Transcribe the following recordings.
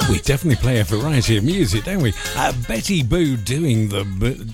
We definitely play a variety of music, don't we? Betty Boo doing the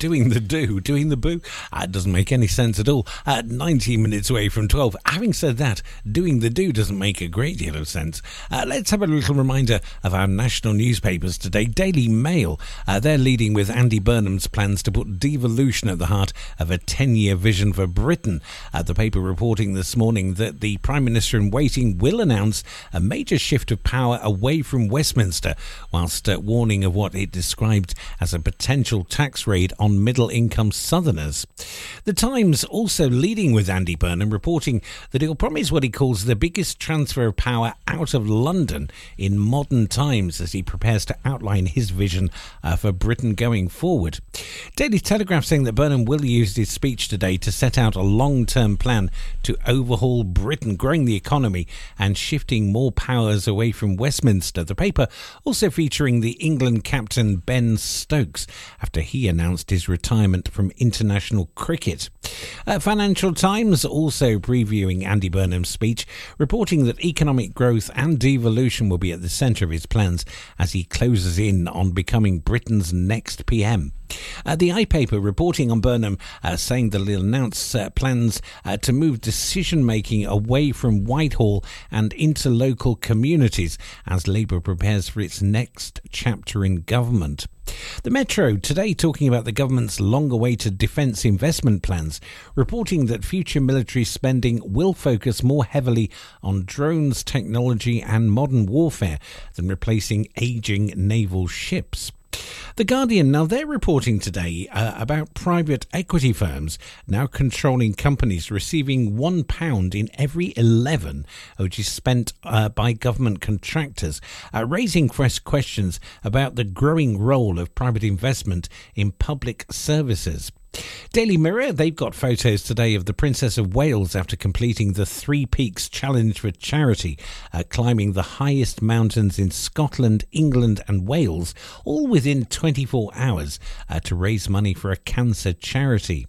boo. Doesn't make any sense at all. 19 minutes away from 12. Having said that, doing the do doesn't make a great deal of sense. Let's have a little reminder of our national newspapers today. Daily Mail, they're leading with Andy Burnham's plans to put devolution at the heart of a 10-year vision for Britain. The paper reporting this morning that the Prime Minister in waiting will announce a major shift of power away from Westminster, whilst warning of what it described as a potential tax raid on middle-income Southerners. The Times also leading with Andy Burnham, reporting that he'll promise what he calls the biggest transfer of power out of London in modern times as he prepares to outline his vision for Britain going forward. Daily Telegraph saying that Burnham will use his speech today to set out a long-term plan to overhaul Britain, growing the economy and shifting more powers away from Westminster. The paper also featuring the England captain Ben Stokes after he announced his retirement from international cricket. Financial Times also previewing Andy Burnham's speech, reporting that economic growth and devolution will be at the centre of his plans as he closes in on becoming Britain's next PM. The iPaper reporting on Burnham saying that he'll announce plans to move decision-making away from Whitehall and into local communities as Labour prepares for its next chapter in government. The Metro today talking about the government's long-awaited defence investment plans, reporting that future military spending will focus more heavily on drones, technology and modern warfare than replacing ageing naval ships. The Guardian, now they're reporting today about private equity firms now controlling companies receiving £1 in every 11 which is spent by government contractors, raising fresh questions about the growing role of private investment in public services. Daily Mirror, they've got photos today of the Princess of Wales after completing the Three Peaks Challenge for Charity, climbing the highest mountains in Scotland, England and Wales, all within 24 hours to raise money for a cancer charity.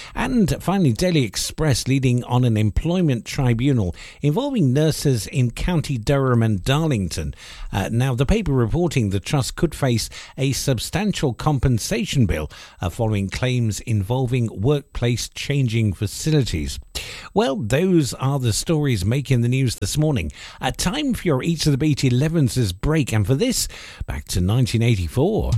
And finally, Daily Express leading on an employment tribunal involving nurses in County Durham and Darlington. Now, the paper reporting the trust could face a substantial compensation bill following claims involving workplace changing facilities. Well, those are the stories making the news this morning. Time for your Eat to the Beat 11's break, and for this, back to 1984.